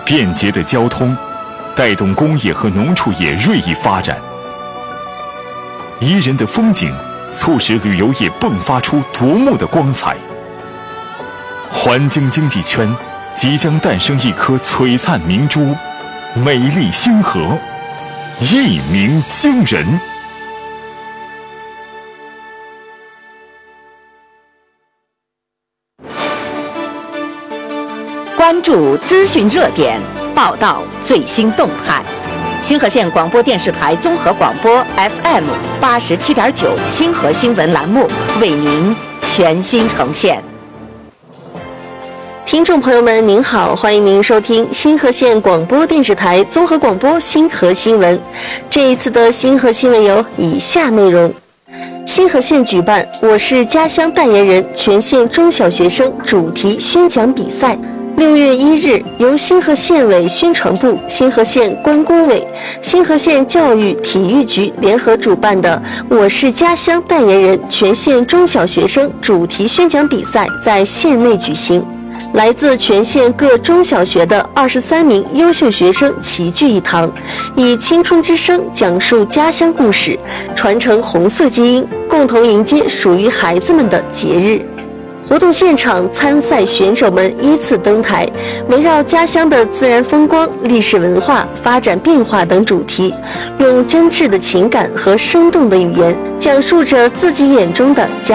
便捷的交通带动工业和农畜业锐意发展，宜人的风景促使旅游业迸发出夺目的光彩。环京经济圈即将诞生一颗璀璨明珠，美丽星河，一鸣惊人。 关注资讯热点，报道最新动态。星河县广播电视台综合广播 FM87.9星河新闻栏目为您全新呈现。 听众朋友们您好，欢迎您收听星河县广播电视台综合广播星河新闻。这一次的星河新闻有以下内容：星河县举办我是家乡代言人全县中小学生主题宣讲比赛。6月1日，由星河县委宣传部、星河县观工委、星河县教育体育局联合主办的我是家乡代言人全县中小学生主题宣讲比赛在县内举行。来自全县各中小学的23名优秀学生齐聚一堂，以青春之声讲述家乡故事，传承红色基因，共同迎接属于孩子们的节日。活动现场，参赛选手们依次登台，围绕家乡的自然风光、历史文化、发展变化等主题，用真挚的情感和生动的语言，讲述着自己眼中的家